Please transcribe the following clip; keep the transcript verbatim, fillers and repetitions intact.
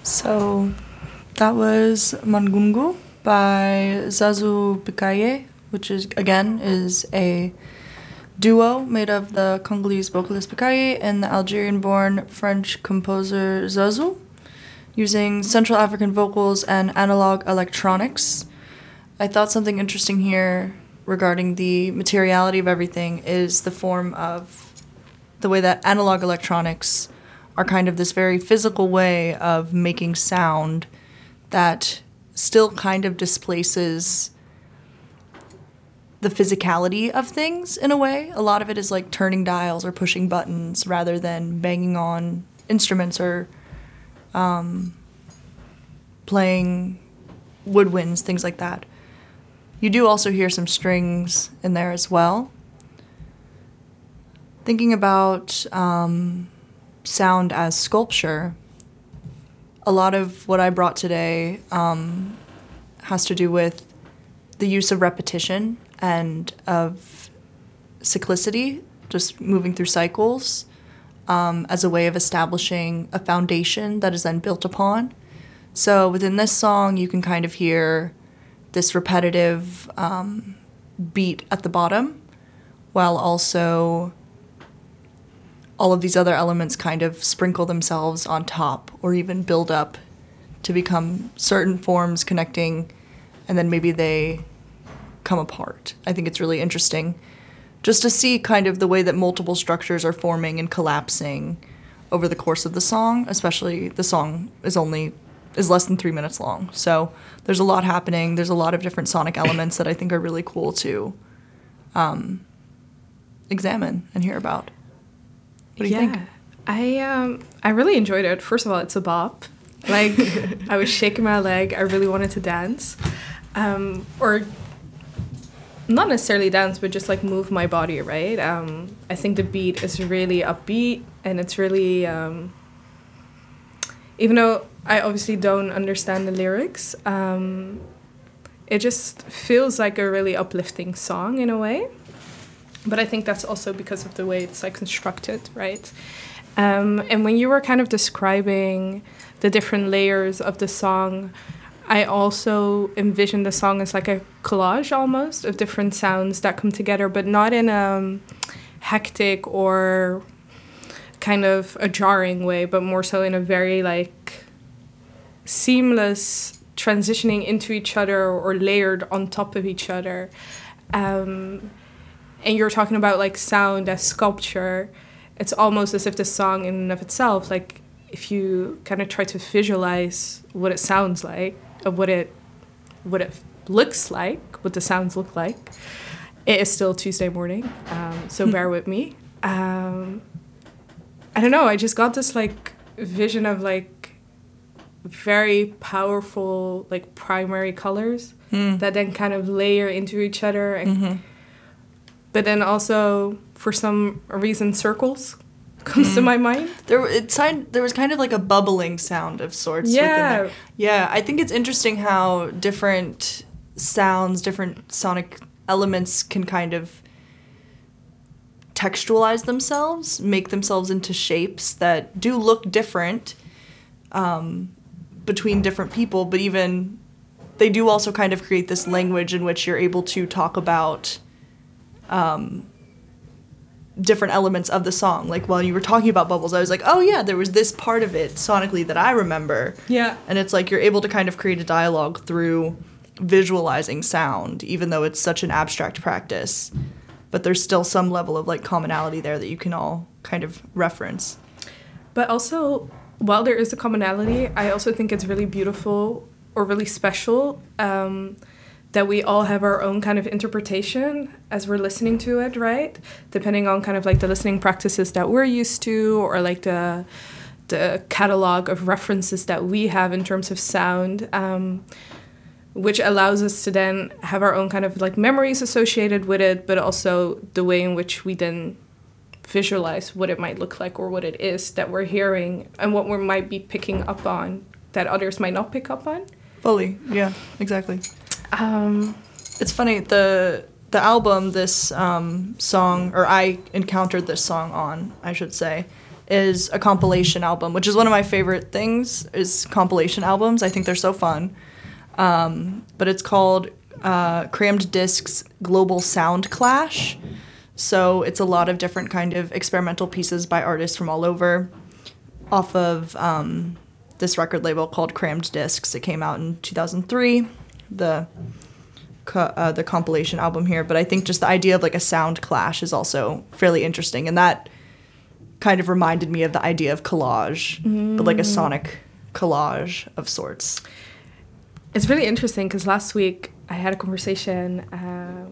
So that was Mangungu by Zazu Bikaye, which is again is a duo made of the Congolese vocalist Bikaye and the Algerian-born French composer Zazu, using Central African vocals and analog electronics. I thought something interesting here regarding the materiality of everything is the form of the way that analog electronics are kind of this very physical way of making sound that still kind of displaces the physicality of things in a way. A lot of it is like turning dials or pushing buttons rather than banging on instruments or um, playing woodwinds, things like that. You do also hear some strings in there as well. Thinking about um, sound as sculpture, a lot of what I brought today um, has to do with the use of repetition and of cyclicity, just moving through cycles um, as a way of establishing a foundation that is then built upon. So within this song, you can kind of hear this repetitive um, beat at the bottom, while also all of these other elements kind of sprinkle themselves on top or even build up to become certain forms connecting, and then maybe they come apart. I think it's really interesting just to see kind of the way that multiple structures are forming and collapsing over the course of the song, especially the song is only is less than three minutes long. So there's a lot happening. There's a lot of different sonic elements that I think are really cool to um, examine and hear about. What do you yeah, think? I um I really enjoyed it. First of all, it's a bop. Like I was shaking my leg. I really wanted to dance, um, or not necessarily dance, but just like move my body. Right. Um, I think the beat is really upbeat, and it's really um, even though I obviously don't understand the lyrics, um, it just feels like a really uplifting song in a way. But I think that's also because of the way it's like constructed, right? Um, and when you were kind of describing the different layers of the song, I also envisioned the song as like a collage almost of different sounds that come together, but not in a hectic or kind of a jarring way, but more so in a very like seamless transitioning into each other or layered on top of each other. Um, and you're talking about like sound as sculpture. It's almost as if the song in and of itself, like if you kind of try to visualize what it sounds like, of what it what it looks like, what the sounds look like, it is still Tuesday morning, um, so bear with me. Um, I don't know, I just got this like vision of like very powerful like primary colors mm. that then kind of layer into each other, and, mm-hmm. but then also for some reason circles comes mm. to my mind. There it signed, there was kind of like a bubbling sound of sorts. Yeah. Within there. Yeah, I think it's interesting how different sounds, different sonic elements can kind of textualize themselves, make themselves into shapes that do look different um, between different people, but even they do also kind of create this language in which you're able to talk about um, different elements of the song. Like while you were talking about bubbles, I was like, oh yeah, there was this part of it sonically that I remember. Yeah. And it's like you're able to kind of create a dialogue through visualizing sound, even though it's such an abstract practice. But there's still some level of like commonality there that you can all kind of reference. But also, while there is a commonality, I also think it's really beautiful or really special um, that we all have our own kind of interpretation as we're listening to it, right? Depending on kind of like the listening practices that we're used to, or like the the catalog of references that we have in terms of sound, um, which allows us to then have our own kind of like memories associated with it, but also the way in which we then visualize what it might look like or what it is that we're hearing and what we might be picking up on that others might not pick up on. Fully, yeah, exactly. Um, it's funny, the the album this um, song, or I encountered this song on, I should say, is a compilation album, which is one of my favorite things, is compilation albums. I think they're so fun. Um, but it's called uh, Crammed Discs Global Sound Clash. So it's a lot of different kind of experimental pieces by artists from all over off of um, this record label called Crammed Discs. It came out in two thousand three, the co- uh, the compilation album here. But I think just the idea of like a sound clash is also fairly interesting. And that kind of reminded me of the idea of collage, mm. but like a sonic collage of sorts. It's really interesting because last week I had a conversation uh,